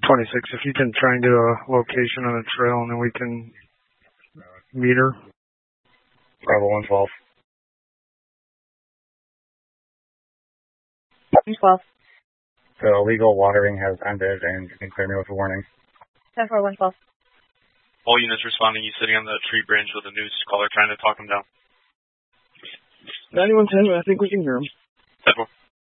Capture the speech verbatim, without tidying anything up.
twenty-six, if you can try and get a location on a trail and then we can meet her. Bravo one twelve. one twelve. The illegal watering has ended and you can clear me with a warning. ten four one twelve. All units responding, you sitting on the tree branch with a noose caller trying to talk him down. ninety-one ten, I think we can hear him. ten four.